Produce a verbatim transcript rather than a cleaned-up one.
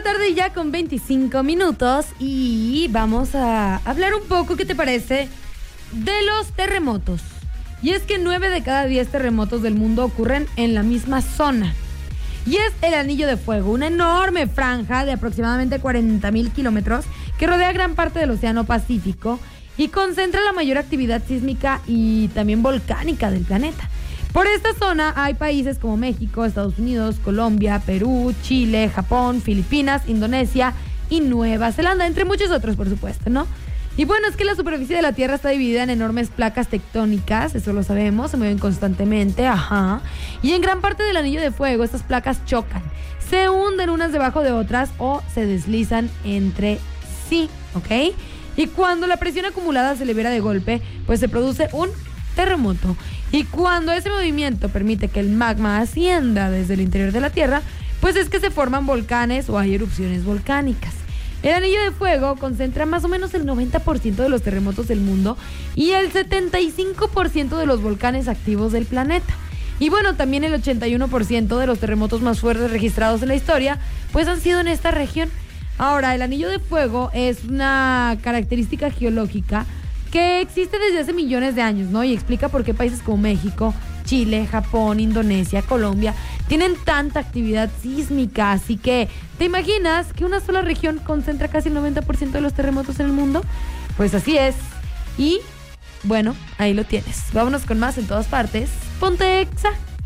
tarde ya con veinticinco minutos y vamos a hablar un poco, ¿qué te parece?, de los terremotos. Y es que nueve de cada diez terremotos del mundo ocurren en la misma zona. Y es el Anillo de Fuego, una enorme franja de aproximadamente cuarenta mil kilómetros que rodea gran parte del Océano Pacífico y concentra la mayor actividad sísmica y también volcánica del planeta. Por esta zona hay países como México, Estados Unidos, Colombia, Perú, Chile, Japón, Filipinas, Indonesia y Nueva Zelanda, entre muchos otros, por supuesto, ¿no? Y bueno, es que la superficie de la Tierra está dividida en enormes placas tectónicas, eso lo sabemos, se mueven constantemente, ajá. Y en gran parte del Anillo de Fuego estas placas chocan, se hunden unas debajo de otras o se deslizan entre sí, ¿ok? Y cuando la presión acumulada se libera de golpe, pues se produce un terremoto. Y cuando ese movimiento permite que el magma ascienda desde el interior de la Tierra, pues es que se forman volcanes o hay erupciones volcánicas. El Anillo de Fuego concentra más o menos el noventa por ciento de los terremotos del mundo y el setenta y cinco por ciento de los volcanes activos del planeta. Y bueno, también el ochenta y uno por ciento de los terremotos más fuertes registrados en la historia, pues han sido en esta región. Ahora, el Anillo de Fuego es una característica geológica que existe desde hace millones de años, ¿no? Y explica por qué países como México, Chile, Japón, Indonesia, Colombia tienen tanta actividad sísmica. Así que, ¿te imaginas que una sola región concentra casi el noventa por ciento de los terremotos en el mundo? Pues así es. Y, bueno, ahí lo tienes. Vámonos con más en todas partes. Ponte Exa.